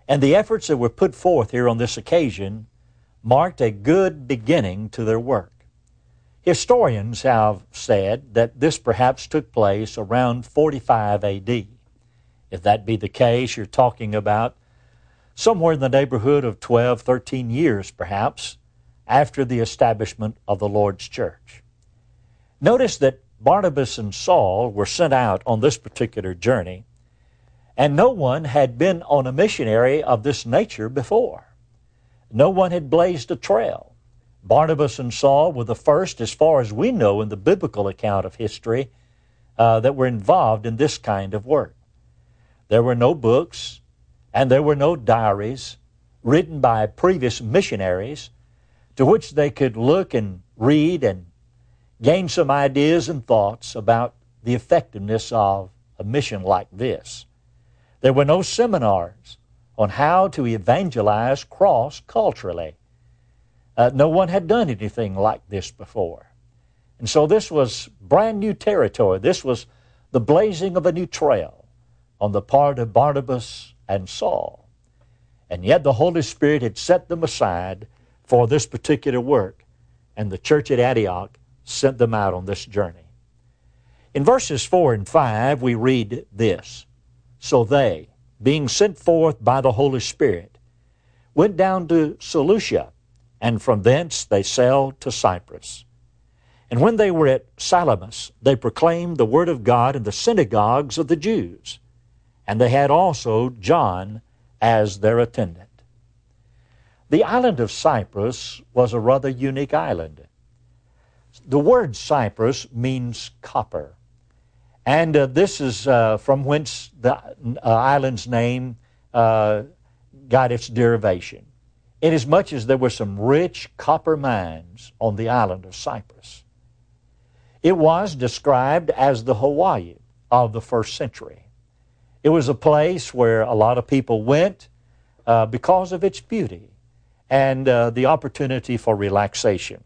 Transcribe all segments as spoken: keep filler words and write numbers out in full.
And the efforts that were put forth here on this occasion marked a good beginning to their work. Historians have said that this perhaps took place around forty-five A D. If that be the case, you're talking about somewhere in the neighborhood of twelve, thirteen years perhaps after the establishment of the Lord's church. Notice that Barnabas and Saul were sent out on this particular journey, and no one had been on a missionary of this nature before. No one had blazed a trail. Barnabas and Saul were the first, as far as we know in the biblical account of history, uh, that were involved in this kind of work. There were no books, and there were no diaries written by previous missionaries to which they could look and read and gain some ideas and thoughts about the effectiveness of a mission like this. There were no seminars on how to evangelize cross-culturally. Uh, no one had done anything like this before. And so this was brand new territory. This was the blazing of a new trail on the part of Barnabas and Saul. And yet the Holy Spirit had set them aside for this particular work, and the church at Antioch sent them out on this journey. In verses four and five, we read this: So they, being sent forth by the Holy Spirit, went down to Seleucia, and from thence they sailed to Cyprus. And when they were at Salamis, they proclaimed the word of God in the synagogues of the Jews. And they had also John as their attendant. The island of Cyprus was a rather unique island. The word Cyprus means copper. And uh, this is uh, from whence the uh, island's name uh, got its derivation, inasmuch as there were some rich copper mines on the island of Cyprus. It was described as the Hawaii of the first century. It was a place where a lot of people went uh, because of its beauty and uh, the opportunity for relaxation.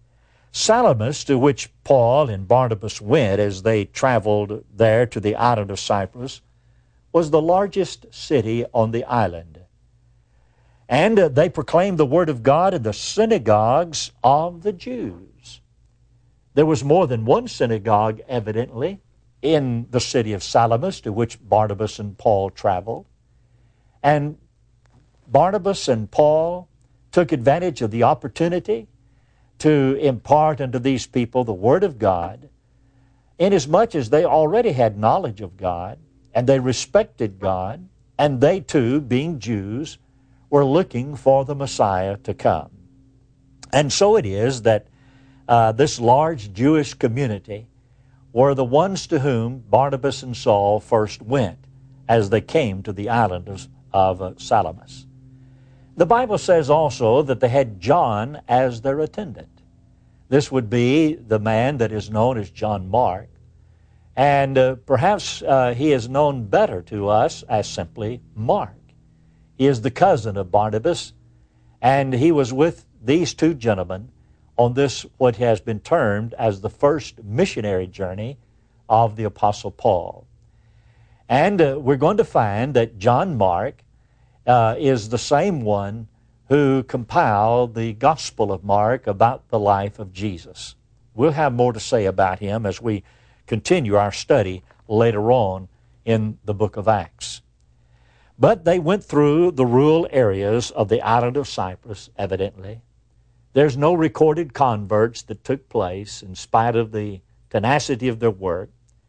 Salamis, to which Paul and Barnabas went as they traveled there to the island of Cyprus, was the largest city on the island. And uh, they proclaimed the word of God in the synagogues of the Jews. There was more than one synagogue, evidently, in the city of Salamis, to which Barnabas and Paul traveled. And Barnabas and Paul took advantage of the opportunity to impart unto these people the Word of God, inasmuch as they already had knowledge of God, and they respected God, and they too, being Jews, were looking for the Messiah to come. And so it is that uh, this large Jewish community were the ones to whom Barnabas and Saul first went as they came to the island of, of uh, Salamis. The Bible says also that they had John as their attendant. This would be the man that is known as John Mark, and uh, perhaps uh, he is known better to us as simply Mark. He is the cousin of Barnabas, and he was with these two gentlemen on this, what has been termed as the first missionary journey of the Apostle Paul. And uh, we're going to find that John Mark uh, is the same one who compiled the Gospel of Mark about the life of Jesus. We'll have more to say about him as we continue our study later on in the book of Acts. But they went through the rural areas of the island of Cyprus, evidently. There's no recorded converts that took place in spite of the tenacity of their work.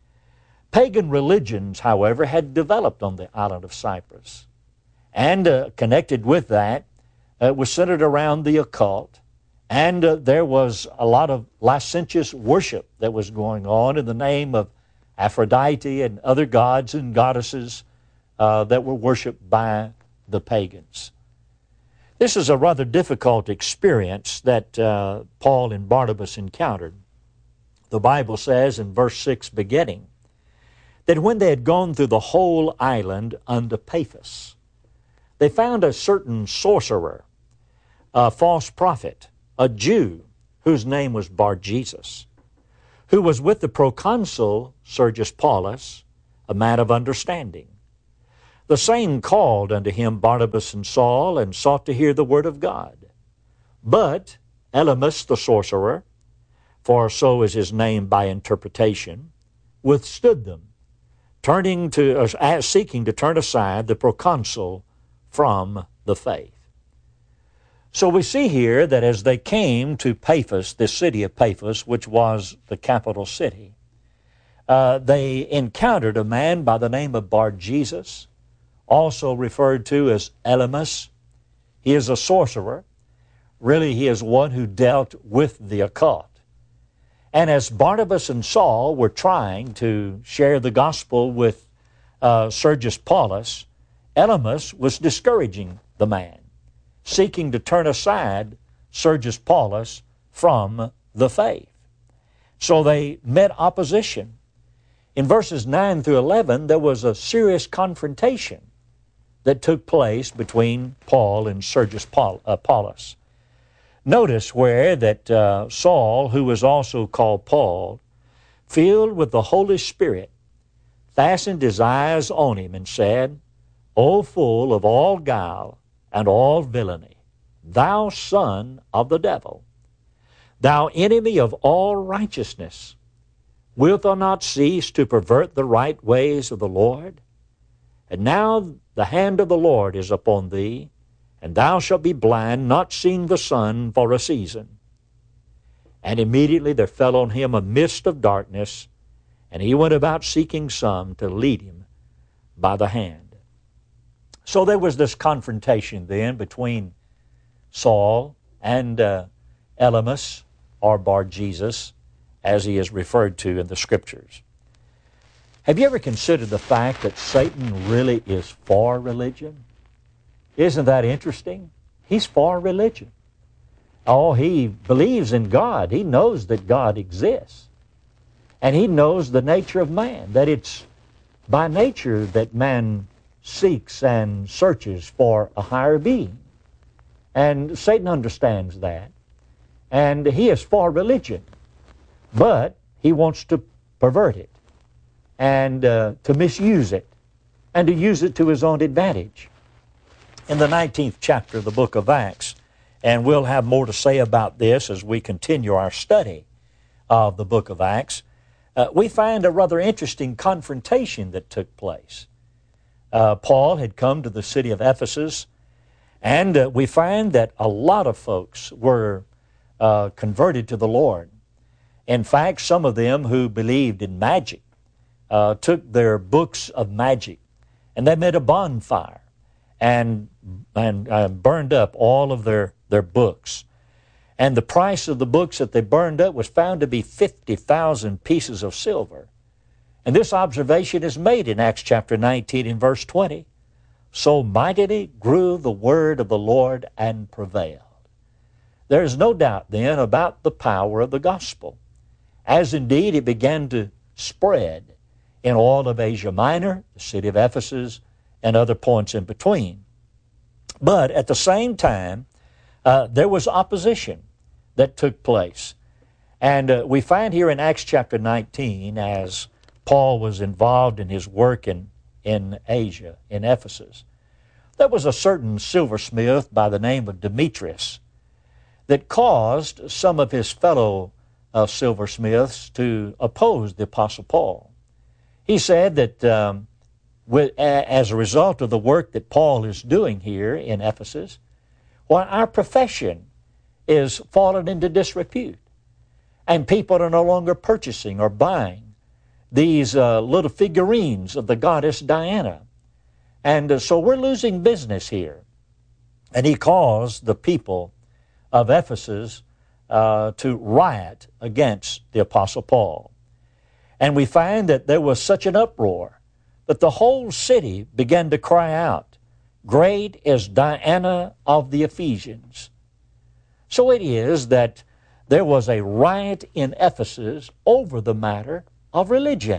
Pagan religions, however, had developed on the island of Cyprus. And uh, connected with that, uh, was centered around the occult. And uh, there was a lot of licentious worship that was going on in the name of Aphrodite and other gods and goddesses uh, that were worshiped by the pagans. This is a rather difficult experience that uh, Paul and Barnabas encountered. The Bible says in verse six beginning, that when they had gone through the whole island unto Paphos, they found a certain sorcerer, a false prophet, a Jew, whose name was Bar-Jesus, who was with the proconsul Sergius Paulus, a man of understanding. The same called unto him Barnabas and Saul, and sought to hear the word of God. But Elymas the sorcerer, for so is his name by interpretation, withstood them, turning to, uh, seeking to turn aside the proconsul from the faith. So we see here that as they came to Paphos, the city of Paphos, which was the capital city, uh, they encountered a man by the name of Bar-Jesus, also referred to as Elymas. He is a sorcerer. Really, he is one who dealt with the occult. And as Barnabas and Saul were trying to share the gospel with uh, Sergius Paulus, Elymas was discouraging the man, seeking to turn aside Sergius Paulus from the faith. So they met opposition. In verses nine through eleven, there was a serious confrontation that took place between Paul and Sergius Paul, uh, Paulus. Notice where that uh, Saul, who was also called Paul, filled with the Holy Spirit, fastened his eyes on him and said, O full of all guile and all villainy, thou son of the devil, thou enemy of all righteousness, wilt thou not cease to pervert the right ways of the Lord? And now the hand of the Lord is upon thee, and thou shalt be blind, not seeing the sun for a season. And immediately there fell on him a mist of darkness, and he went about seeking some to lead him by the hand. So there was this confrontation then between Saul and uh, Elymas, or Bar-Jesus, as he is referred to in the Scriptures. Have you ever considered the fact that Satan really is for religion? Isn't that interesting? He's for religion. Oh, he believes in God. He knows that God exists. And he knows the nature of man, that it's by nature that man seeks and searches for a higher being. And Satan understands that. And he is for religion. But he wants to pervert it and uh, to misuse it and to use it to his own advantage. In the nineteenth chapter of the book of Acts, and we'll have more to say about this as we continue our study of the book of Acts, uh, we find a rather interesting confrontation that took place. Uh, Paul had come to the city of Ephesus, and uh, we find that a lot of folks were uh, converted to the Lord. In fact, some of them who believed in magic uh, took their books of magic, and they made a bonfire and and uh, burned up all of their, their books. And the price of the books that they burned up was found to be fifty thousand pieces of silver. And this observation is made in Acts chapter nineteen and verse twenty. So mightily grew the word of the Lord and prevailed. There is no doubt then about the power of the gospel, as indeed it began to spread in all of Asia Minor, the city of Ephesus, and other points in between. But at the same time, uh, there was opposition that took place. And uh, we find here in Acts chapter nineteen, as Paul was involved in his work in, in Asia, in Ephesus, there was a certain silversmith by the name of Demetrius that caused some of his fellow uh, silversmiths to oppose the Apostle Paul. He said that um, with, a, as a result of the work that Paul is doing here in Ephesus, well, our profession is fallen into disrepute, and people are no longer purchasing or buying these uh, little figurines of the goddess Diana. And uh, so we're losing business here. And he caused the people of Ephesus uh, to riot against the Apostle Paul. And we find that there was such an uproar that the whole city began to cry out, "Great is Diana of the Ephesians." So it is that there was a riot in Ephesus over the matter of religion.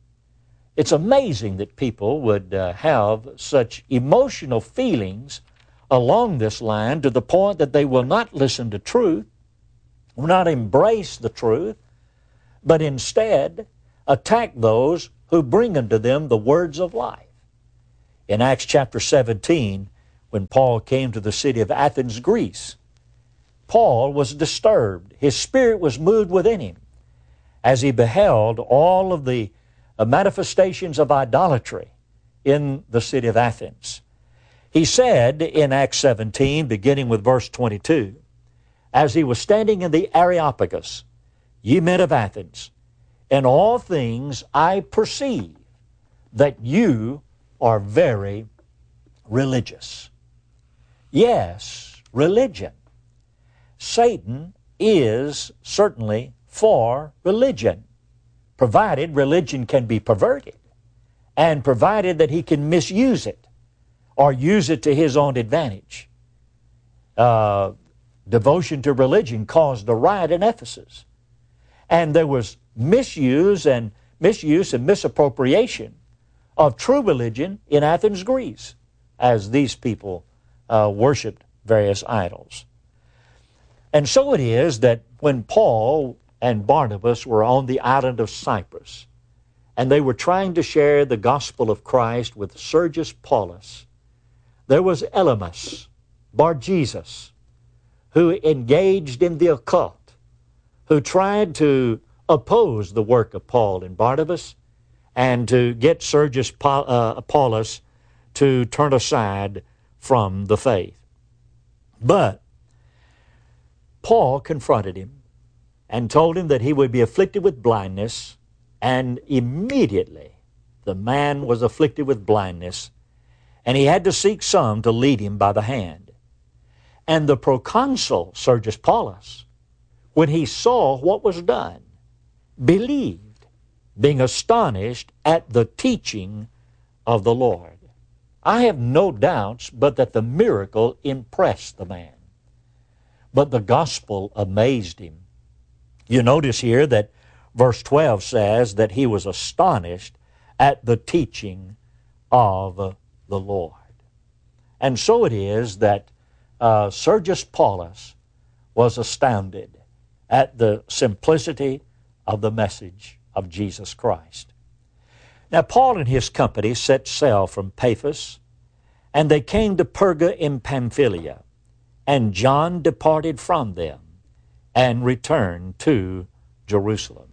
It's amazing that people would uh, have such emotional feelings along this line to the point that they will not listen to truth, will not embrace the truth, but instead attack those who bring unto them the words of life. in Acts chapter seventeen, when Paul came to the city of Athens, Greece, Paul was disturbed. His spirit was moved within him as he beheld all of the uh, manifestations of idolatry in the city of Athens. He said in Acts seventeen, beginning with verse twenty-two, as he was standing in the Areopagus, ye men of Athens, in all things I perceive that you are very religious. Yes, religion. Satan is certainly for religion, provided religion can be perverted, and provided that he can misuse it or use it to his own advantage. Uh, devotion to religion caused a riot in Ephesus, and there was misuse and misuse and misappropriation of true religion in Athens, Greece, as these people uh, worshipped various idols. And so it is that when Paul and Barnabas were on the island of Cyprus, and they were trying to share the gospel of Christ with Sergius Paulus, there was Elymas, Bar-Jesus, who engaged in the occult, who tried to oppose the work of Paul and Barnabas and to get Sergius uh, Paulus to turn aside from the faith. But Paul confronted him and told him that he would be afflicted with blindness, and immediately the man was afflicted with blindness, and he had to seek some to lead him by the hand. And the proconsul, Sergius Paulus, when he saw what was done, believed, being astonished at the teaching of the Lord. I have no doubts but that the miracle impressed the man. But the gospel amazed him. You notice here that verse twelve says that he was astonished at the teaching of the Lord. And so it is that uh, Sergius Paulus was astounded at the simplicity of the message of Jesus Christ. Now Paul and his company set sail from Paphos, and they came to Perga in Pamphylia, and John departed from them and returned to Jerusalem.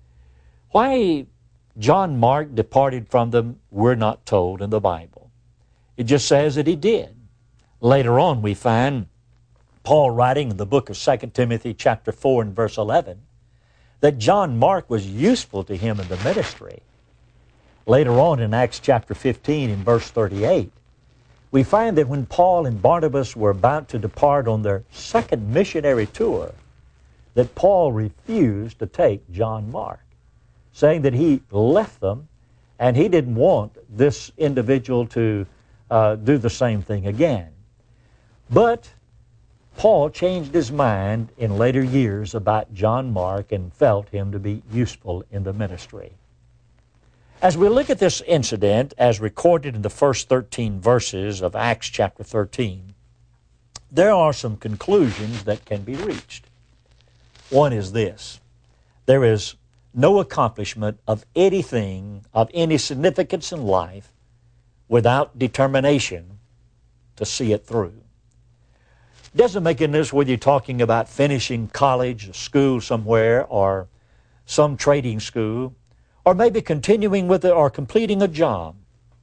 Why John Mark departed from them, we're not told in the Bible. It just says that he did. Later on we find Paul writing in the book of Second Timothy chapter four and verse eleven that John Mark was useful to him in the ministry. Later on in Acts chapter fifteen and verse thirty-eight, we find that when Paul and Barnabas were about to depart on their second missionary tour, that Paul refused to take John Mark, saying that he left them and he didn't want this individual to uh, do the same thing again. But Paul changed his mind in later years about John Mark and felt him to be useful in the ministry. As we look at this incident as recorded in the first thirteen verses of Acts chapter thirteen, there are some conclusions that can be reached. One is this: there is no accomplishment of anything of any significance in life without determination to see it through. It doesn't make any difference whether you're talking about finishing college, or school somewhere, or some trading school, or maybe continuing with it or completing a job.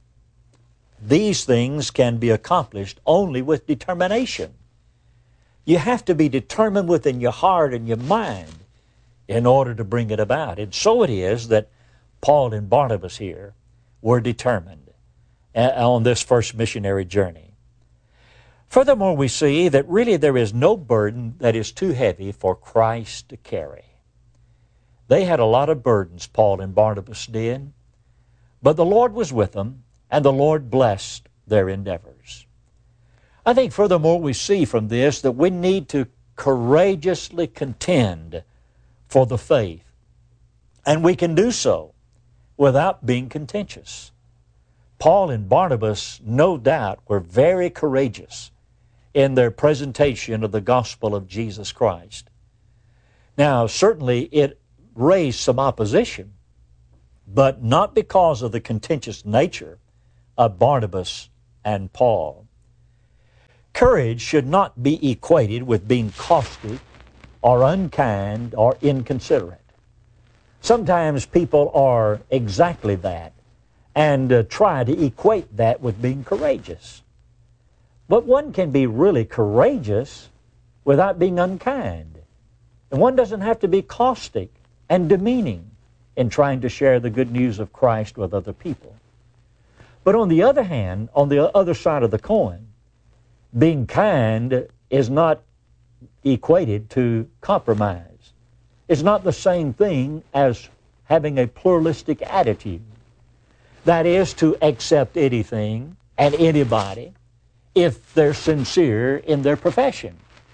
These things can be accomplished only with determination. You have to be determined within your heart and your mind in order to bring it about. And so it is that Paul and Barnabas here were determined on this first missionary journey. Furthermore, we see that really there is no burden that is too heavy for Christ to carry. They had a lot of burdens, Paul and Barnabas did, but the Lord was with them, and the Lord blessed their endeavors. I think furthermore we see from this that we need to courageously contend for the faith, and we can do so without being contentious. Paul and Barnabas, no doubt, were very courageous in their presentation of the gospel of Jesus Christ. Now, certainly it raised some opposition, but not because of the contentious nature of Barnabas and Paul. Courage should not be equated with being caustic or unkind or inconsiderate. Sometimes people are exactly that and uh, try to equate that with being courageous. But one can be really courageous without being unkind. And one doesn't have to be caustic and demeaning in trying to share the good news of Christ with other people. But on the other hand, on the other side of the coin, being kind is not equated to compromise. It's not the same thing as having a pluralistic attitude. That is, to accept anything and anybody if they're sincere in their profession.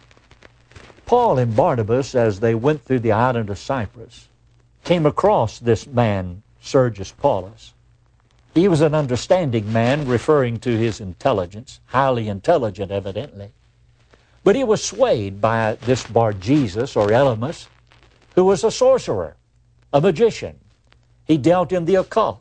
Paul and Barnabas, as they went through the island of Cyprus, came across this man, Sergius Paulus. He was an understanding man, referring to his intelligence, highly intelligent evidently. But he was swayed by this Bar-Jesus or Elymas, who was a sorcerer, a magician. He dealt in the occult.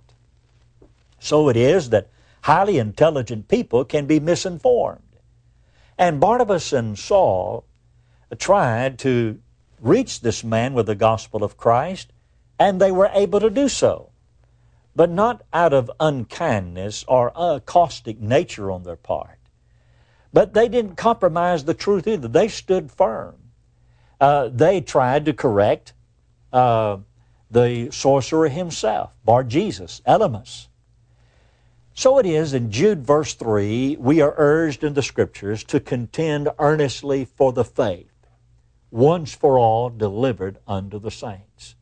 So it is that highly intelligent people can be misinformed. And Barnabas and Saul tried to reach this man with the gospel of Christ, and they were able to do so, but not out of unkindness or a caustic nature on their part. But they didn't compromise the truth either. They stood firm. Uh, they tried to correct uh, the sorcerer himself, Bar-Jesus, Elymas. So it is in Jude verse three, we are urged in the Scriptures to contend earnestly for the faith, once for all delivered unto the saints.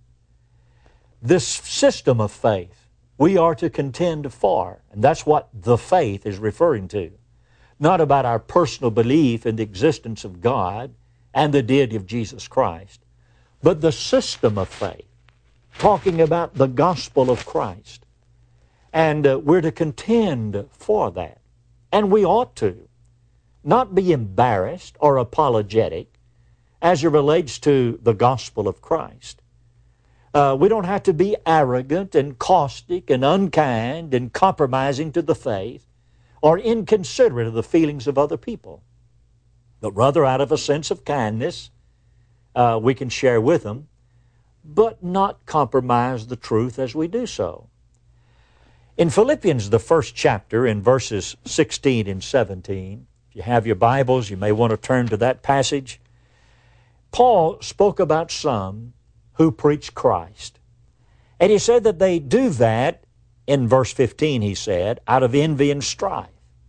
This system of faith we are to contend for, and that's what the faith is referring to. Not about our personal belief in the existence of God and the deity of Jesus Christ, but the system of faith, talking about the gospel of Christ. And uh, we're to contend for that. And we ought to. Not be embarrassed or apologetic as it relates to the gospel of Christ. Uh, we don't have to be arrogant and caustic and unkind and compromising to the faith or inconsiderate of the feelings of other people. But rather out of a sense of kindness, uh, we can share with them, but not compromise the truth as we do so. In Philippians, the first chapter, in verses sixteen and seventeen, if you have your Bibles, you may want to turn to that passage. Paul spoke about some who preach Christ. And he said that they do that, in verse fifteen he said, out of envy and strife.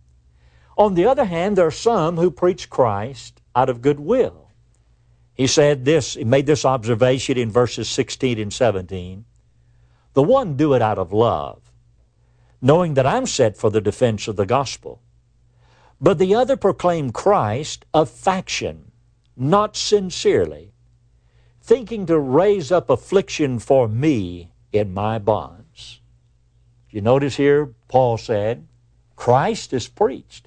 On the other hand, there are some who preach Christ out of goodwill. He said this, he made this observation in verses sixteen and seventeen. The one do it out of love, knowing that I'm set for the defense of the gospel. But the other proclaim Christ of faction, not sincerely, thinking to raise up affliction for me in my bonds. You notice here, Paul said, Christ is preached.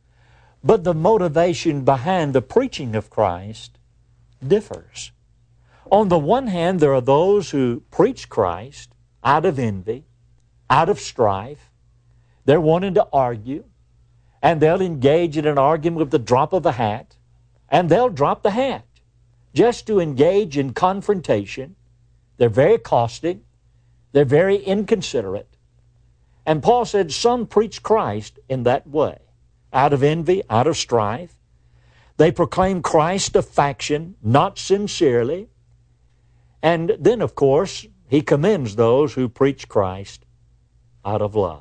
But the motivation behind the preaching of Christ differs. On the one hand, there are those who preach Christ out of envy, out of strife. They're wanting to argue, and they'll engage in an argument with the drop of a hat, and they'll drop the hat just to engage in confrontation. They're very caustic. They're very inconsiderate. And Paul said some preach Christ in that way, out of envy, out of strife. They proclaim Christ of faction, not sincerely. And then, of course, he commends those who preach Christ out of love.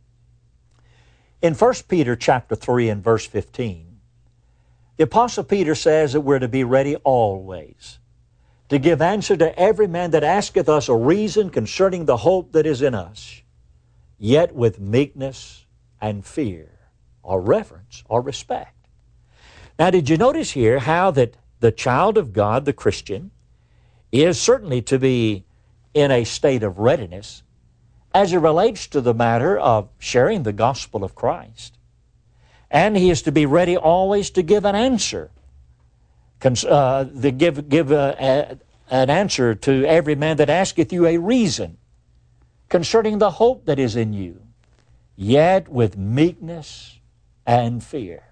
In First Peter chapter three and verse fifteen, the Apostle Peter says that we're to be ready always, to give answer to every man that asketh us a reason concerning the hope that is in us, yet with meekness and fear, or reverence, or respect. Now, did you notice here how that the child of God, the Christian, is certainly to be in a state of readiness as it relates to the matter of sharing the gospel of Christ. And he is to be ready always to give an answer, uh, to give, give a, a, an answer to every man that asketh you a reason concerning the hope that is in you, yet with meekness and fear.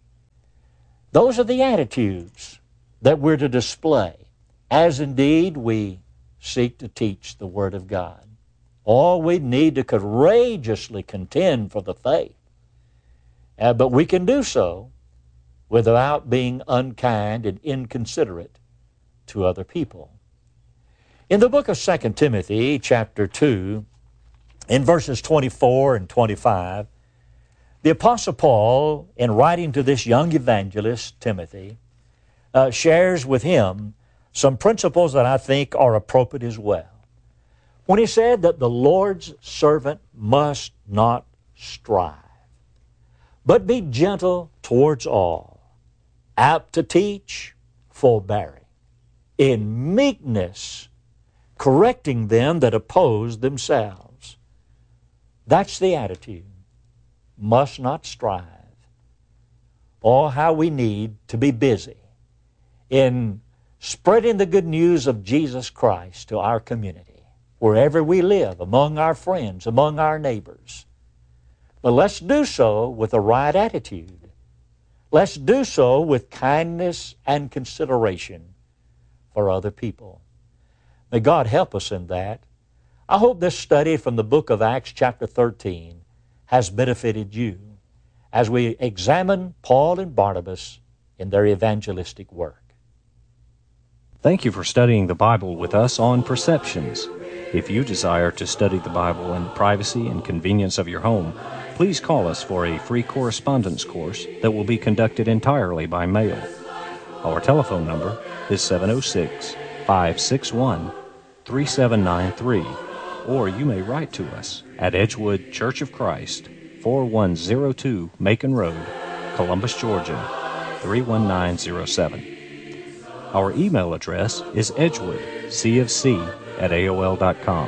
Those are the attitudes that we're to display, as indeed we seek to teach the Word of God. All we need to courageously contend for the faith. Uh, but we can do so without being unkind and inconsiderate to other people. In the book of Second Timothy, chapter two, in verses twenty-four and twenty-five, the Apostle Paul, in writing to this young evangelist, Timothy, uh, shares with him some principles that I think are appropriate as well. When he said that the Lord's servant must not strive, but be gentle towards all, apt to teach, forbearing, in meekness, correcting them that oppose themselves. That's the attitude. Must not strive. Oh, how we need to be busy in spreading the good news of Jesus Christ to our community, wherever we live, among our friends, among our neighbors. But let's do so with the right attitude. Let's do so with kindness and consideration for other people. May God help us in that. I hope this study from the book of Acts chapter thirteen has benefited you as we examine Paul and Barnabas in their evangelistic work. Thank you for studying the Bible with us on Perceptions. If you desire to study the Bible in the privacy and convenience of your home, please call us for a free correspondence course that will be conducted entirely by mail. Our telephone number is seven oh six, five six one, three seven nine three, or you may write to us at Edgewood Church of Christ, four one zero two Macon Road, Columbus, Georgia, three one nine zero seven. Our email address is edgewoodcfc at A O L dot com.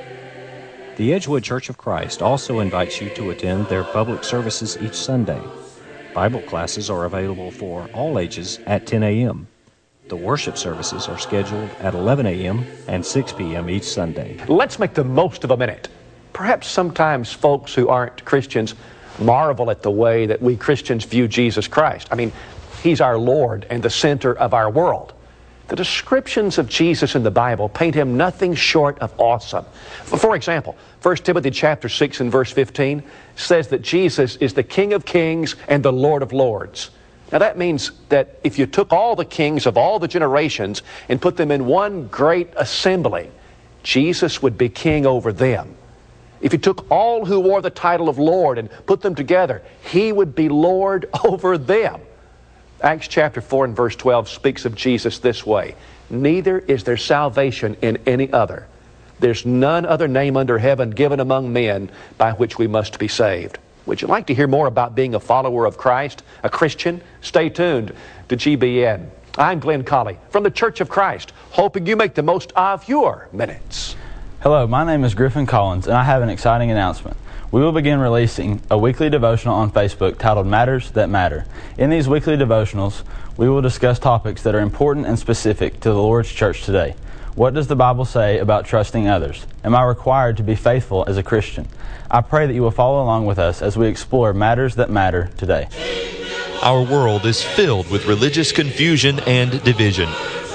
The Edgewood Church of Christ also invites you to attend their public services each Sunday. Bible classes are available for all ages at ten a.m. The worship services are scheduled at eleven a.m. and six p.m. each Sunday. Let's make the most of a minute. Perhaps sometimes folks who aren't Christians marvel at the way that we Christians view Jesus Christ. I mean, He's our Lord and the center of our world. The descriptions of Jesus in the Bible paint Him nothing short of awesome. For example, First Timothy chapter six and verse fifteen says that Jesus is the King of kings and the Lord of lords. Now that means that if you took all the kings of all the generations and put them in one great assembly, Jesus would be king over them. If you took all who wore the title of Lord and put them together, He would be Lord over them. Acts chapter four and verse twelve speaks of Jesus this way: neither is there salvation in any other. There's none other name under heaven given among men by which we must be saved. Would you like to hear more about being a follower of Christ, a Christian? Stay tuned to G B N. I'm Glenn Colley from the Church of Christ, hoping you make the most of your minutes. Hello, my name is Griffin Collins, and I have an exciting announcement. We will begin releasing a weekly devotional on Facebook titled Matters That Matter. In these weekly devotionals, we will discuss topics that are important and specific to the Lord's church today. What does the Bible say about trusting others? Am I required to be faithful as a Christian? I pray that you will follow along with us as we explore matters that matter today. Our world is filled with religious confusion and division.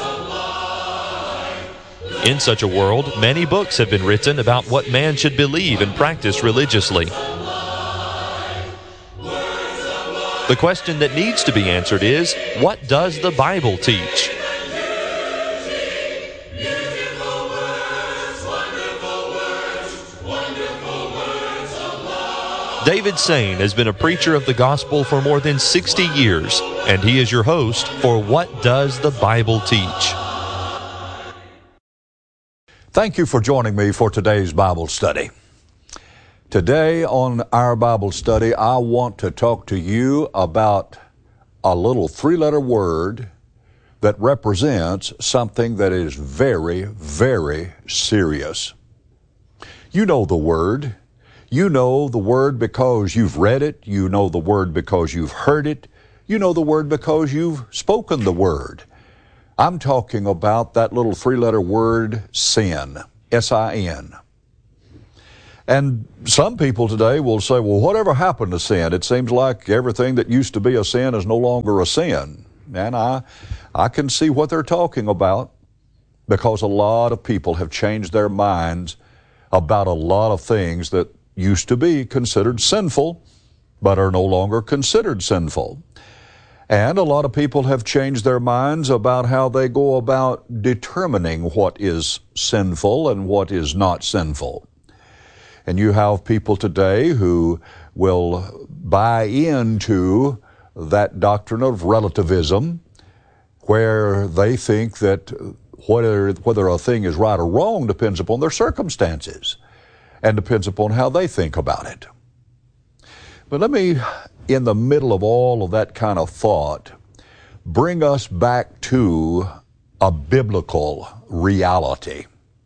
In such a world, many books have been written about what man should believe and practice religiously. The question that needs to be answered is, what does the Bible teach? David Sane has been a preacher of the gospel for more than sixty years, and he is your host for What Does the Bible Teach? Thank you for joining me for today's Bible study. Today on our Bible study, I want to talk to you about a little three-letter word that represents something that is very, very serious. You know the word. You know the word because you've read it. You know the word because you've heard it. You know the word because you've spoken the word. I'm talking about that little three-letter word, sin, S I N. And some people today will say, well, whatever happened to sin? It seems like everything that used to be a sin is no longer a sin. And I, I can see what they're talking about, because a lot of people have changed their minds about a lot of things that used to be considered sinful, but are no longer considered sinful. And a lot of people have changed their minds about how they go about determining what is sinful and what is not sinful. And you have people today who will buy into that doctrine of relativism, where they think that whether, whether a thing is right or wrong depends upon their circumstances and depends upon how they think about it. But let me, in the middle of all of that kind of thought, bring us back to a biblical reality.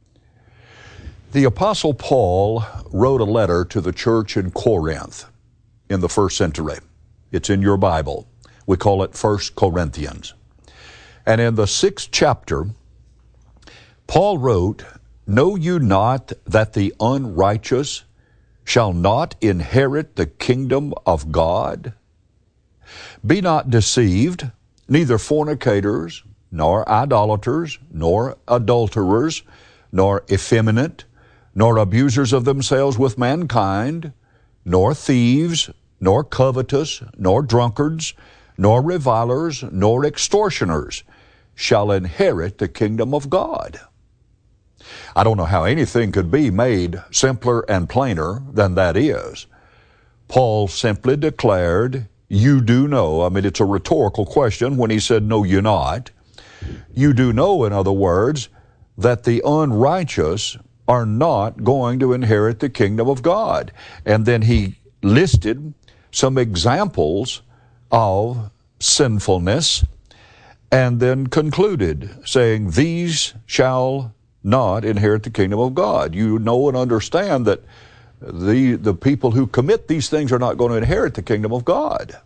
The Apostle Paul wrote a letter to the church in Corinth in the first century. It's in your Bible. We call it First Corinthians. And in the sixth chapter, Paul wrote, "Know you not that the unrighteous shall not inherit the kingdom of God? Be not deceived, neither fornicators, nor idolaters, nor adulterers, nor effeminate, nor abusers of themselves with mankind, nor thieves, nor covetous, nor drunkards, nor revilers, nor extortioners shall inherit the kingdom of God." I don't know how anything could be made simpler and plainer than that is. Paul simply declared, you do know. I mean, it's a rhetorical question when he said, "No, you not." You do know, in other words, that the unrighteous are not going to inherit the kingdom of God. And then he listed some examples of sinfulness and then concluded, saying, "These shall not inherit the kingdom of God." You know and understand that the, the people who commit these things are not going to inherit the kingdom of God.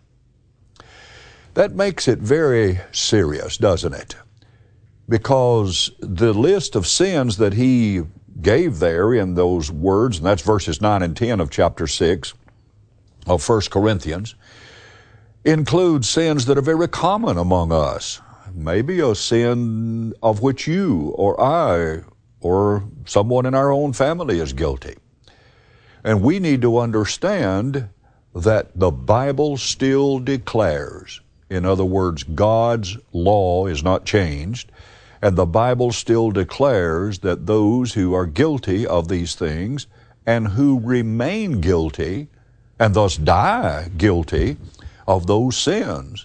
That makes it very serious, doesn't it? Because the list of sins that he gave there in those words, and that's verses nine and ten of chapter six of First Corinthians, includes sins that are very common among us. Maybe a sin of which you or I or someone in our own family is guilty. And we need to understand that the Bible still declares, in other words, God's law is not changed, and the Bible still declares that those who are guilty of these things and who remain guilty and thus die guilty of those sins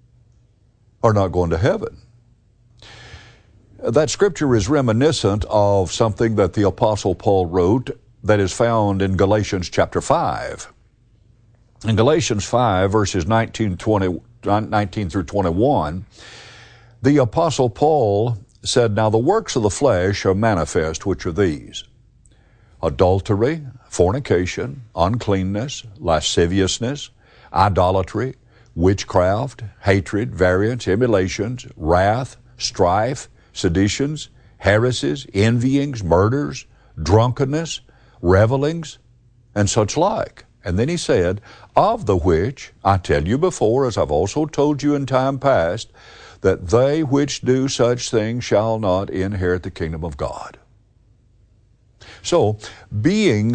are not going to heaven. That scripture is reminiscent of something that the Apostle Paul wrote that is found in Galatians chapter five. In Galatians five, verses nineteen, twenty, nineteen through twenty-one, the Apostle Paul said, "Now the works of the flesh are manifest, which are these: adultery, fornication, uncleanness, lasciviousness, idolatry, witchcraft, hatred, variance, emulations, wrath, strife, seditions, heresies, envyings, murders, drunkenness, revelings, and such like." And then he said, "Of the which I tell you before, as I've also told you in time past, that they which do such things shall not inherit the kingdom of God." So, being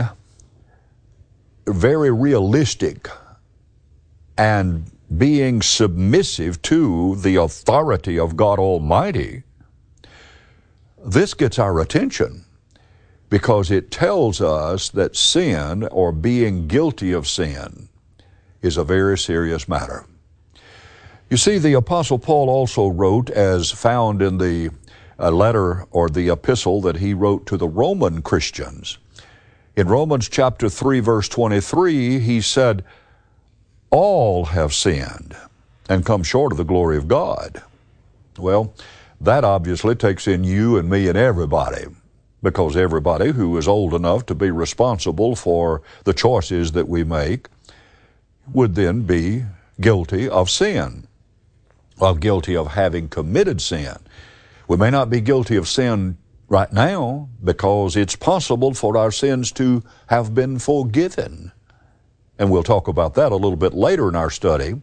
very realistic and being submissive to the authority of God Almighty, this gets our attention because it tells us that sin, or being guilty of sin, is a very serious matter. You see, the Apostle Paul also wrote, as found in the uh, letter or the epistle that he wrote to the Roman Christians. In Romans chapter three, verse twenty-three, he said, "All have sinned and come short of the glory of God." Well, that obviously takes in you and me and everybody, because everybody who is old enough to be responsible for the choices that we make would then be guilty of sin, of guilty of having committed sin. We may not be guilty of sin right now because it's possible for our sins to have been forgiven. And we'll talk about that a little bit later in our study.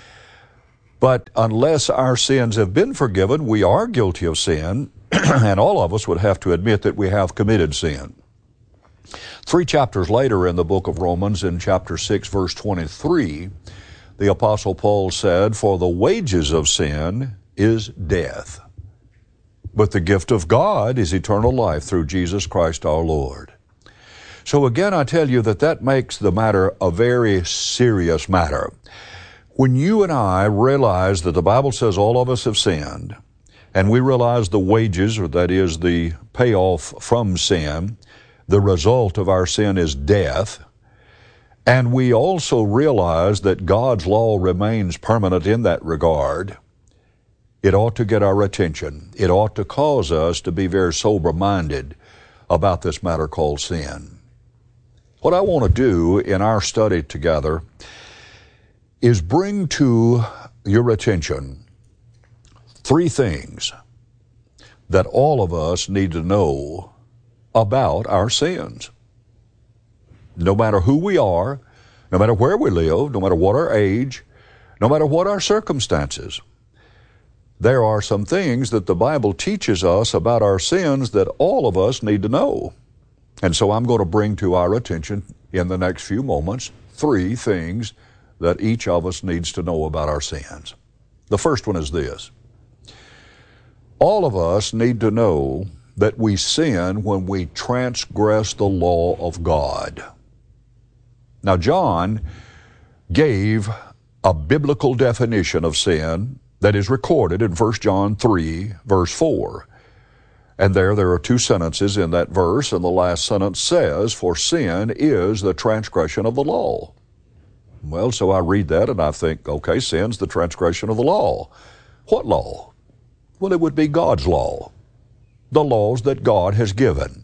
But unless our sins have been forgiven, we are guilty of sin, and all of us would have to admit that we have committed sin. Three chapters later in the book of Romans, in chapter six, verse twenty-three, the Apostle Paul said, "For the wages of sin is death, but the gift of God is eternal life through Jesus Christ our Lord." So again, I tell you that that makes the matter a very serious matter. When you and I realize that the Bible says all of us have sinned, and we realize the wages, or that is the payoff from sin, the result of our sin is death, and we also realize that God's law remains permanent in that regard, it ought to get our attention. It ought to cause us to be very sober-minded about this matter called sin. What I want to do in our study together is bring to your attention three things that all of us need to know about our sins. No matter who we are, no matter where we live, no matter what our age, no matter what our circumstances, there are some things that the Bible teaches us about our sins that all of us need to know. And so I'm going to bring to our attention in the next few moments three things that each of us needs to know about our sins. The first one is this. All of us need to know that we sin when we transgress the law of God. Now, John gave a biblical definition of sin that is recorded in First John three, verse four. And there, there are two sentences in that verse, and the last sentence says, "For sin is the transgression of the law." Well, so I read that and I think, okay, sin's the transgression of the law. What law? Well, it would be God's law, the laws that God has given.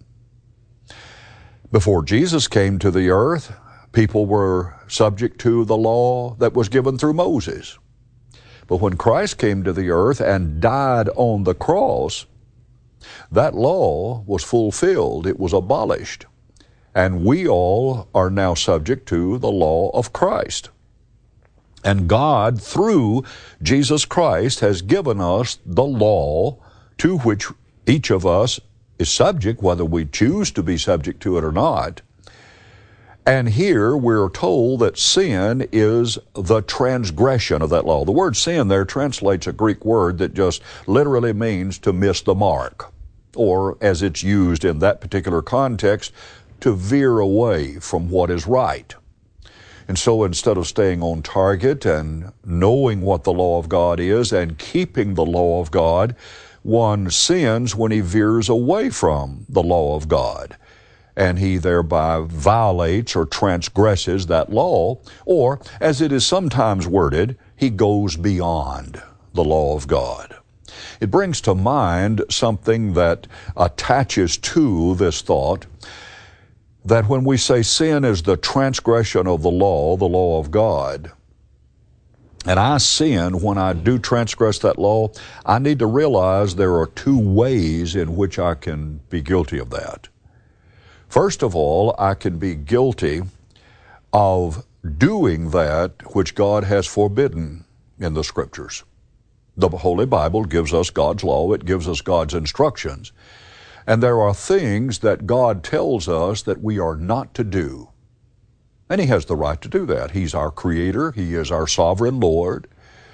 Before Jesus came to the earth, people were subject to the law that was given through Moses. But when Christ came to the earth and died on the cross, that law was fulfilled. It was abolished. And we all are now subject to the law of Christ. And God, through Jesus Christ, has given us the law to which each of us is subject, whether we choose to be subject to it or not. And here we're told that sin is the transgression of that law. The word sin there translates a Greek word that just literally means to miss the mark, or as it's used in that particular context, to veer away from what is right. And so instead of staying on target and knowing what the law of God is and keeping the law of God, one sins when he veers away from the law of God. And he thereby violates or transgresses that law, or, as it is sometimes worded, he goes beyond the law of God. It brings to mind something that attaches to this thought, that when we say sin is the transgression of the law, the law of God, and I sin when I do transgress that law, I need to realize there are two ways in which I can be guilty of that. First of all, I can be guilty of doing that which God has forbidden in the Scriptures. The Holy Bible gives us God's law. It gives us God's instructions. And there are things that God tells us that we are not to do. And He has the right to do that. He's our Creator. He is our sovereign Lord.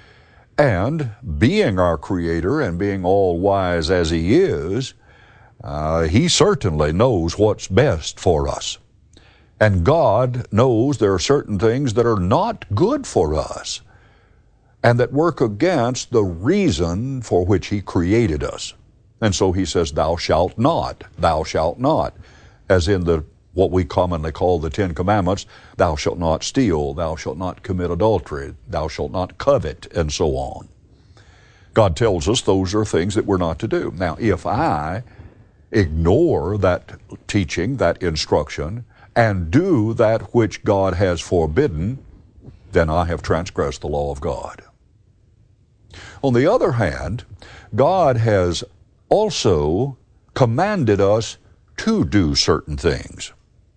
And being our Creator and being all-wise as He is, uh, He certainly knows what's best for us. And God knows there are certain things that are not good for us and that work against the reason for which He created us. And so He says, "Thou shalt not, thou shalt not," as in the what we commonly call the Ten Commandments, "Thou shalt not steal, thou shalt not commit adultery, thou shalt not covet," and so on. God tells us those are things that we're not to do. Now, if I ignore that teaching, that instruction, and do that which God has forbidden, then I have transgressed the law of God. On the other hand, God has also commanded us to do certain things.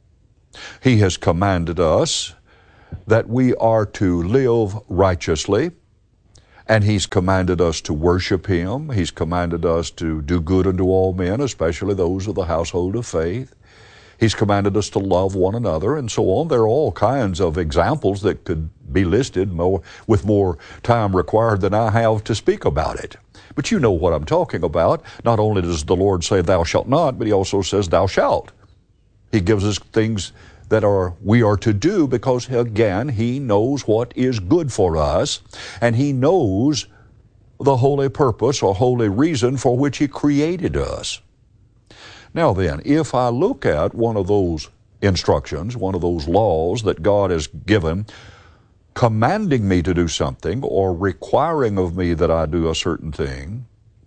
He has commanded us that we are to live righteously, and He's commanded us to worship Him. He's commanded us to do good unto all men, especially those of the household of faith. He's commanded us to love one another, and so on. There are all kinds of examples that could be listed more, with more time required than I have to speak about it. But you know what I'm talking about. Not only does the Lord say, thou shalt not, but He also says, thou shalt. He gives us things that are we are to do because, again, He knows what is good for us, and He knows the holy purpose or holy reason for which He created us. Now then, if I look at one of those instructions, one of those laws that God has given, commanding me to do something or requiring of me that I do a certain thing,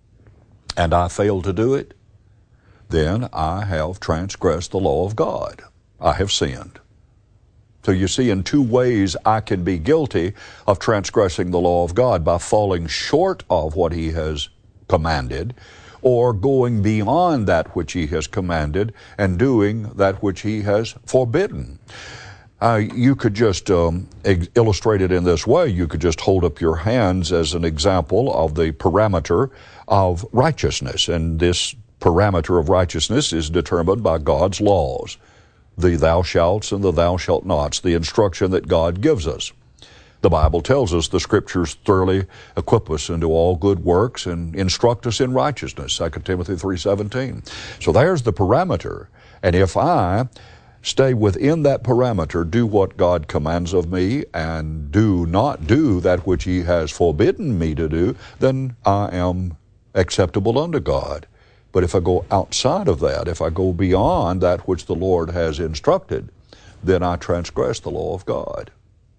and I fail to do it, then I have transgressed the law of God. I have sinned. So you see, in two ways I can be guilty of transgressing the law of God: by falling short of what He has commanded, or going beyond that which He has commanded and doing that which He has forbidden. Uh, you could just um, ex- illustrate it in this way. You could just hold up your hands as an example of the parameter of righteousness. And this parameter of righteousness is determined by God's laws, the thou shalts and the thou shalt nots, the instruction that God gives us. The Bible tells us the Scriptures thoroughly equip us into all good works and instruct us in righteousness, Second Timothy three seventeen. So there's the parameter. And if I stay within that parameter, do what God commands of me, and do not do that which He has forbidden me to do, then I am acceptable unto God. But if I go outside of that, if I go beyond that which the Lord has instructed, then I transgress the law of God.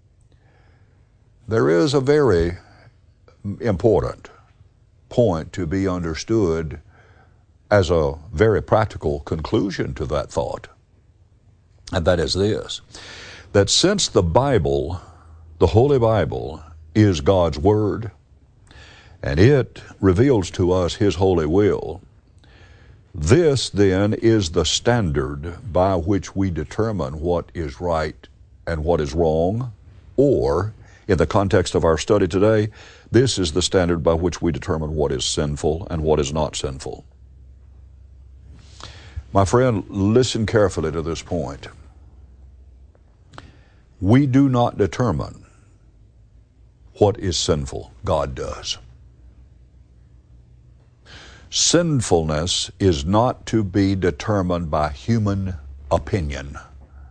There is a very important point to be understood as a very practical conclusion to that thought, and that is this: that since the Bible, the Holy Bible, is God's Word, and it reveals to us His holy will, this then is the standard by which we determine what is right and what is wrong, or in the context of our study today, this is the standard by which we determine what is sinful and what is not sinful. My friend, listen carefully to this point. We do not determine what is sinful. God does. Sinfulness is not to be determined by human opinion.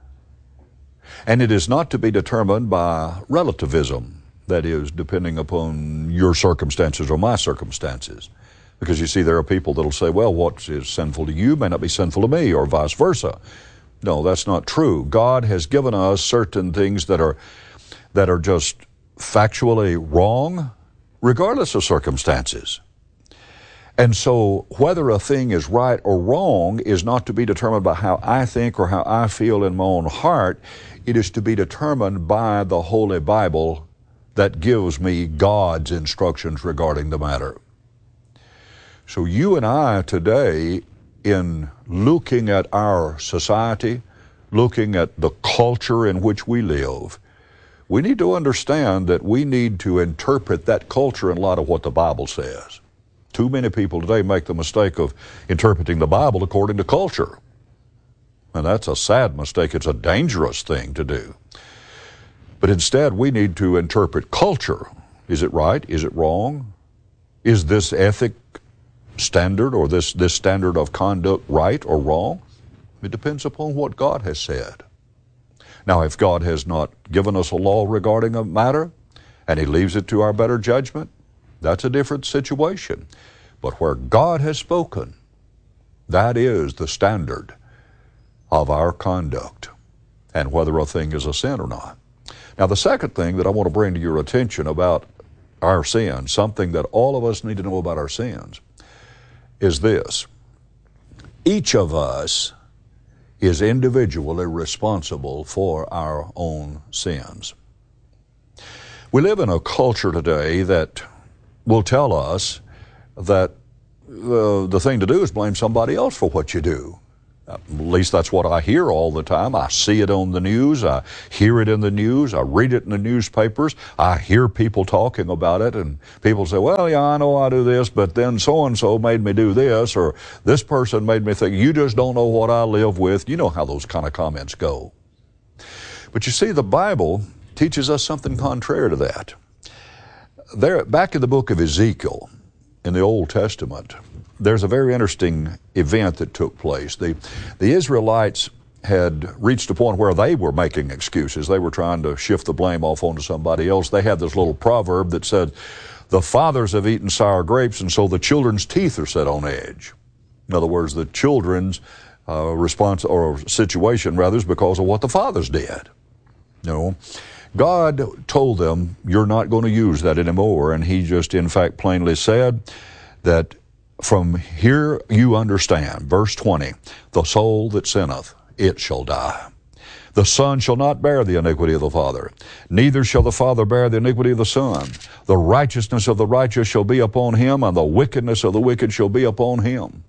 And it is not to be determined by relativism, that is, depending upon your circumstances or my circumstances. Because you see, there are people that will say, well, what is sinful to you may not be sinful to me, or vice versa. No, that's not true. God has given us certain things that are, that are just factually wrong, regardless of circumstances. And so whether a thing is right or wrong is not to be determined by how I think or how I feel in my own heart. It is to be determined by the Holy Bible that gives me God's instructions regarding the matter. So you and I today, in looking at our society, looking at the culture in which we live, we need to understand that we need to interpret that culture in light of what the Bible says. Too many people today make the mistake of interpreting the Bible according to culture. And that's a sad mistake. It's a dangerous thing to do. But instead, we need to interpret culture. Is it right? Is it wrong? Is this ethic standard or this, this standard of conduct right or wrong? It depends upon what God has said. Now, if God has not given us a law regarding a matter, and He leaves it to our better judgment, that's a different situation. But where God has spoken, that is the standard of our conduct and whether a thing is a sin or not. Now, the second thing that I want to bring to your attention about our sins, something that all of us need to know about our sins, is this. Each of us is individually responsible for our own sins. We live in a culture today that will tell us that the, the thing to do is blame somebody else for what you do. At least that's what I hear all the time. I see it on the news. I hear it in the news. I read it in the newspapers. I hear people talking about it, and people say, well, yeah, I know I do this, but then so-and-so made me do this, or this person made me think, you just don't know what I live with. You know how those kind of comments go. But you see, the Bible teaches us something contrary to that. There, back in the book of Ezekiel, in the Old Testament, there's a very interesting event that took place. The, the Israelites had reached a point where they were making excuses. They were trying to shift the blame off onto somebody else. They had this little proverb that said, the fathers have eaten sour grapes, and so the children's teeth are set on edge. In other words, the children's uh, response or situation, rather, is because of what the fathers did. You know, God told them, you're not going to use that anymore, and He just, in fact, plainly said that from here you understand, verse twenty, the soul that sinneth, it shall die. The son shall not bear the iniquity of the father, neither shall the father bear the iniquity of the son. The righteousness of the righteous shall be upon him, and the wickedness of the wicked shall be upon him.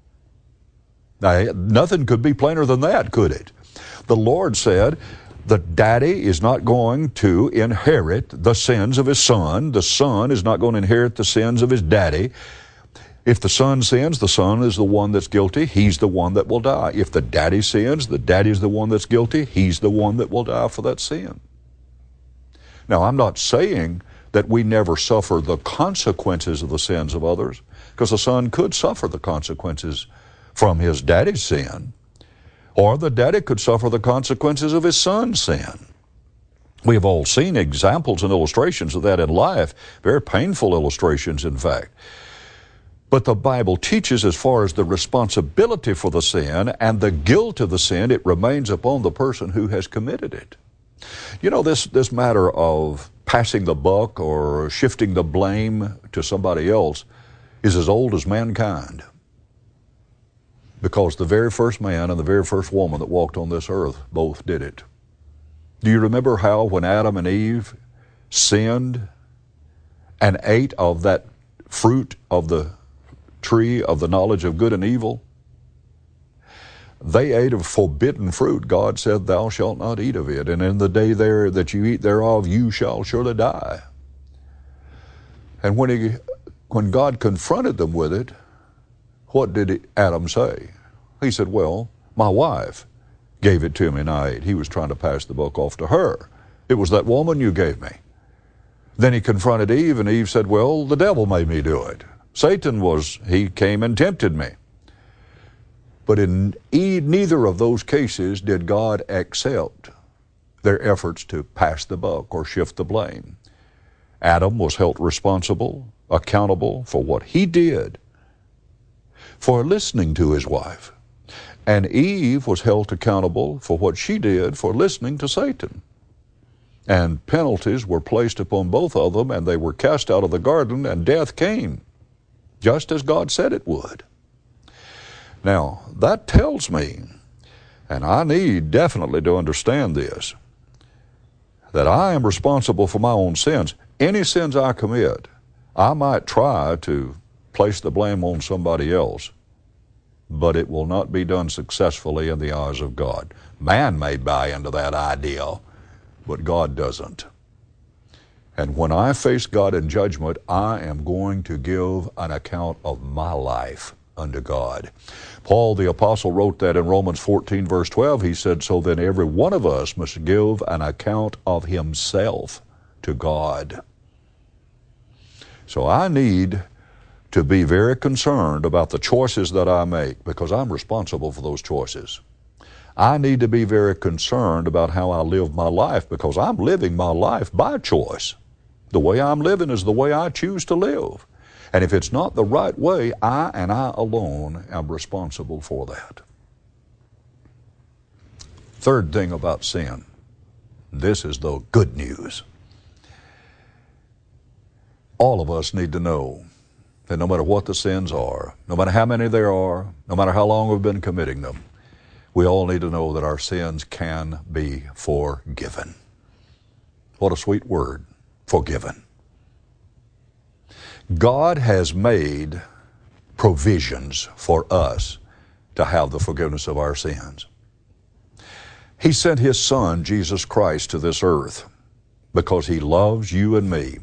Now, nothing could be plainer than that, could it? The Lord said, the daddy is not going to inherit the sins of his son. The son is not going to inherit the sins of his daddy. If the son sins, the son is the one that's guilty. He's the one that will die. If the daddy sins, the daddy's the one that's guilty. He's the one that will die for that sin. Now, I'm not saying that we never suffer the consequences of the sins of others, because the son could suffer the consequences from his daddy's sin, or the daddy could suffer the consequences of his son's sin. We have all seen examples and illustrations of that in life, very painful illustrations, in fact. But the Bible teaches, as far as the responsibility for the sin and the guilt of the sin, it remains upon the person who has committed it. You know, this, this matter of passing the buck or shifting the blame to somebody else is as old as mankind. Because the very first man and the very first woman that walked on this earth both did it. Do you remember how when Adam and Eve sinned and ate of that fruit of the tree of the knowledge of good and evil? They ate of forbidden fruit. God said, thou shalt not eat of it, and in the day there that you eat thereof, you shall surely die. And when he, when God confronted them with it, what did Adam say? He said, well, my wife gave it to me and I ate. He was trying to pass the buck off to her. It was that woman you gave me. Then he confronted Eve, and Eve said, well, the devil made me do it. Satan was, he came and tempted me. But in e- neither of those cases did God accept their efforts to pass the buck or shift the blame. Adam was held responsible, accountable for what he did, for listening to his wife. And Eve was held accountable for what she did for listening to Satan. And penalties were placed upon both of them, and they were cast out of the garden, and death came, just as God said it would. Now, that tells me, and I need definitely to understand this, that I am responsible for my own sins. Any sins I commit, I might try to place the blame on somebody else, but it will not be done successfully in the eyes of God. Man may buy into that idea, but God doesn't. And when I face God in judgment, I am going to give an account of my life unto God. Paul the Apostle wrote that in Romans fourteen, verse twelve. He said, so then every one of us must give an account of himself to God. So I need to be very concerned about the choices that I make, because I'm responsible for those choices. I need to be very concerned about how I live my life, because I'm living my life by choice. The way I'm living is the way I choose to live. And if it's not the right way, I and I alone am responsible for that. Third thing about sin. This is the good news. All of us need to know that no matter what the sins are, no matter how many there are, no matter how long we've been committing them, we all need to know that our sins can be forgiven. What a sweet word, forgiven. God has made provisions for us to have the forgiveness of our sins. He sent His Son, Jesus Christ, to this earth because He loves you and me.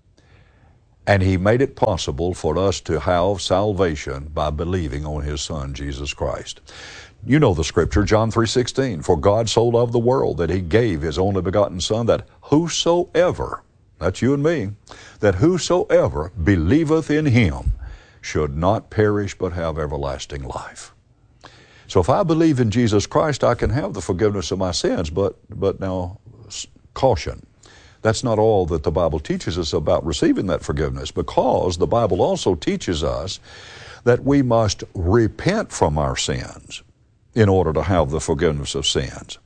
And He made it possible for us to have salvation by believing on His Son, Jesus Christ. You know the scripture, John three sixteen, for God so loved the world that He gave His only begotten Son, that whosoever, that's you and me, that whosoever believeth in Him should not perish but have everlasting life. So if I believe in Jesus Christ, I can have the forgiveness of my sins, but, but now, caution. That's not all that the Bible teaches us about receiving that forgiveness, because the Bible also teaches us that we must repent from our sins in order to have the forgiveness of sins.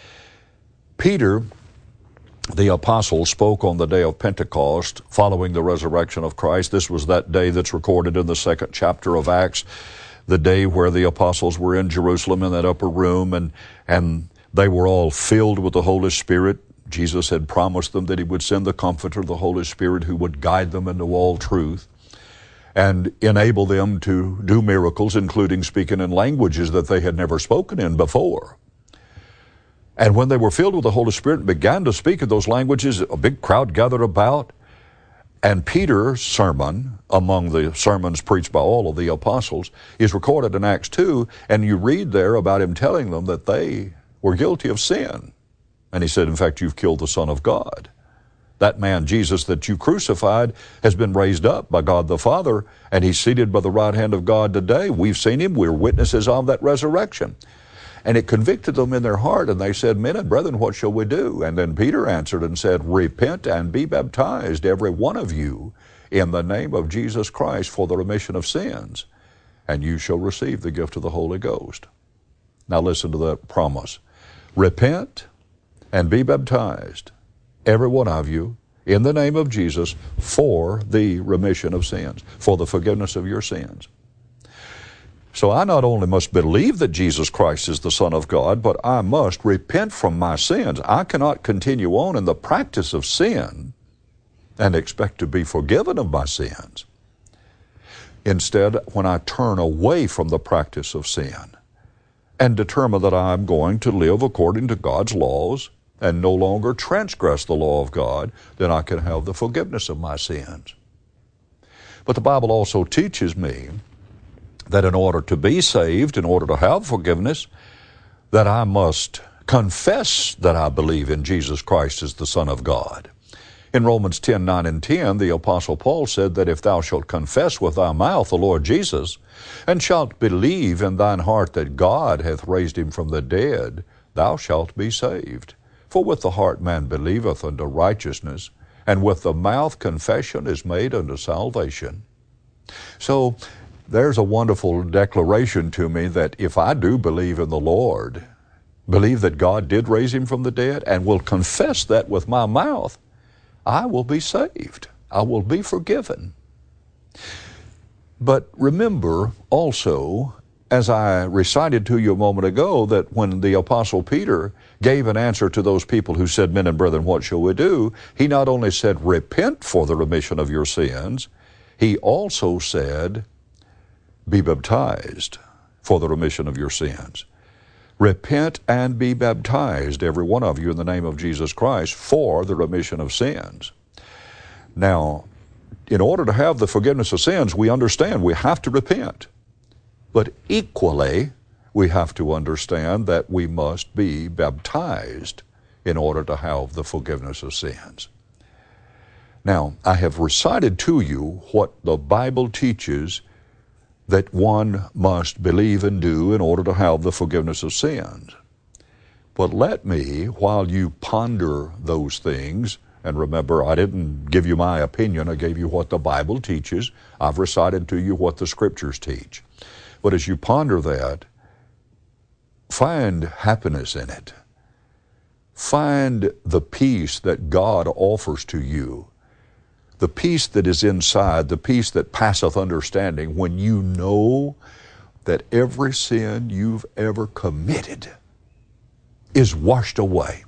Peter, the apostle, spoke on the day of Pentecost following the resurrection of Christ. This was that day that's recorded in the second chapter of Acts, the day where the apostles were in Jerusalem in that upper room, and, and they were all filled with the Holy Spirit. Jesus had promised them that He would send the Comforter, the Holy Spirit, who would guide them into all truth and enable them to do miracles, including speaking in languages that they had never spoken in before. And when they were filled with the Holy Spirit and began to speak in those languages, a big crowd gathered about. And Peter's sermon, among the sermons preached by all of the apostles, is recorded in Acts two, and you read there about him telling them that they were guilty of sin. And he said, in fact, you've killed the Son of God. That man, Jesus, that you crucified, has been raised up by God the Father, and He's seated by the right hand of God today. We've seen Him. We're witnesses of that resurrection. And it convicted them in their heart, and they said, men and brethren, what shall we do? And then Peter answered and said, repent and be baptized, every one of you, in the name of Jesus Christ for the remission of sins, and you shall receive the gift of the Holy Ghost. Now listen to that promise. Repent and be baptized, every one of you, in the name of Jesus, for the remission of sins, for the forgiveness of your sins. So I not only must believe that Jesus Christ is the Son of God, but I must repent from my sins. I cannot continue on in the practice of sin and expect to be forgiven of my sins. Instead, when I turn away from the practice of sin and determine that I'm going to live according to God's laws and no longer transgress the law of God, then I can have the forgiveness of my sins. But the Bible also teaches me that in order to be saved, in order to have forgiveness, that I must confess that I believe in Jesus Christ as the Son of God. In Romans ten, nine and ten, the Apostle Paul said that if thou shalt confess with thy mouth the Lord Jesus, and shalt believe in thine heart that God hath raised Him from the dead, thou shalt be saved. For with the heart man believeth unto righteousness, and with the mouth confession is made unto salvation. So there's a wonderful declaration to me that if I do believe in the Lord, believe that God did raise Him from the dead, and will confess that with my mouth, I will be saved. I will be forgiven. But remember also, as I recited to you a moment ago, that when the Apostle Peter gave an answer to those people who said, men and brethren, what shall we do? He not only said, repent for the remission of your sins, he also said, be baptized for the remission of your sins. Repent and be baptized, every one of you, in the name of Jesus Christ for the remission of sins. Now, in order to have the forgiveness of sins, we understand we have to repent. But equally, we have to understand that we must be baptized in order to have the forgiveness of sins. Now, I have recited to you what the Bible teaches that one must believe and do in order to have the forgiveness of sins. But let me, while you ponder those things, and remember, I didn't give you my opinion, I gave you what the Bible teaches. I've recited to you what the Scriptures teach. But as you ponder that, find happiness in it. Find the peace that God offers to you. The peace that is inside, the peace that passeth understanding, when you know that every sin you've ever committed is washed away.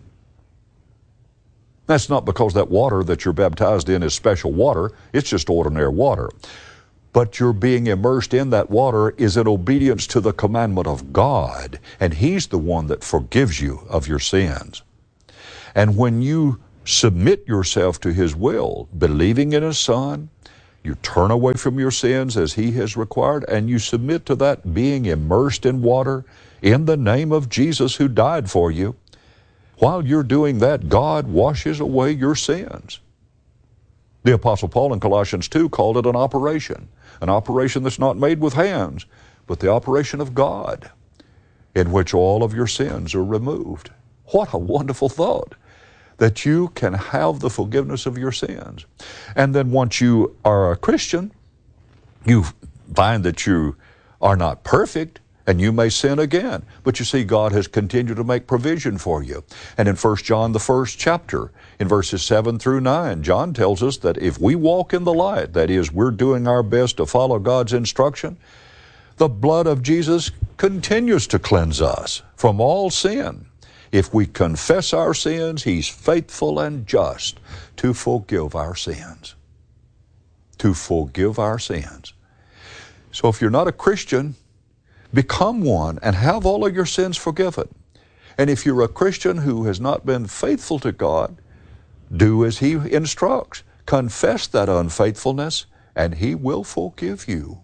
That's not because that water that you're baptized in is special water. It's just ordinary water. but your being immersed in that water is in obedience to the commandment of God, and He's the one that forgives you of your sins. And when you submit yourself to His will, believing in His Son, you turn away from your sins as He has required, and you submit to that being immersed in water in the name of Jesus who died for you. While you're doing that, God washes away your sins. The Apostle Paul in Colossians two called it an operation, an operation that's not made with hands, but the operation of God, in which all of your sins are removed. What a wonderful thought, that you can have the forgiveness of your sins. And then once you are a Christian, you find that you are not perfect, and you may sin again. But you see, God has continued to make provision for you. And in First John, the first chapter, in verses seven through nine, John tells us that if we walk in the light, that is, we're doing our best to follow God's instruction, the blood of Jesus continues to cleanse us from all sin. If we confess our sins, He's faithful and just to forgive our sins. To forgive our sins. So if you're not a Christian, become one and have all of your sins forgiven. And if you're a Christian who has not been faithful to God, do as He instructs. Confess that unfaithfulness, and He will forgive you.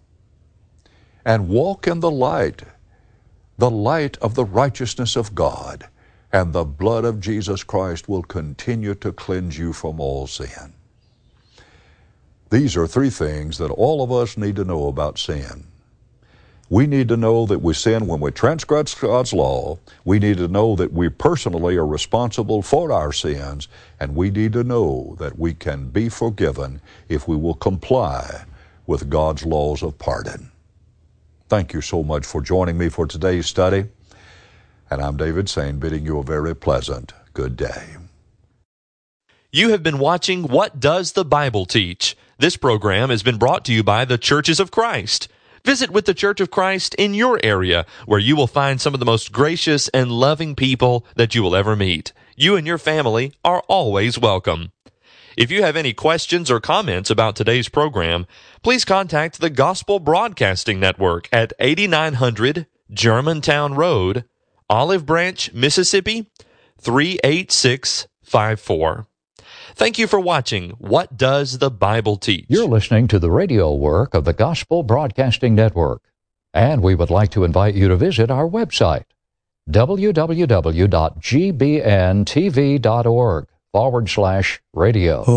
And walk in the light, the light of the righteousness of God, and the blood of Jesus Christ will continue to cleanse you from all sin. These are three things that all of us need to know about sin. We need to know that we sin when we transgress God's law. We need to know that we personally are responsible for our sins. And we need to know that we can be forgiven if we will comply with God's laws of pardon. Thank you so much for joining me for today's study. And I'm David Sain, bidding you a very pleasant good day. You have been watching What Does the Bible Teach? This program has been brought to you by the Churches of Christ. Visit with the Church of Christ in your area, where you will find some of the most gracious and loving people that you will ever meet. You and your family are always welcome. If you have any questions or comments about today's program, please contact the Gospel Broadcasting Network at eighty-nine hundred Germantown Road, Olive Branch, Mississippi, three eight six five four. Thank you for watching What Does the Bible Teach? You're listening to the radio work of the Gospel Broadcasting Network, and we would like to invite you to visit our website, w w w dot g b n t v dot org forward slash radio.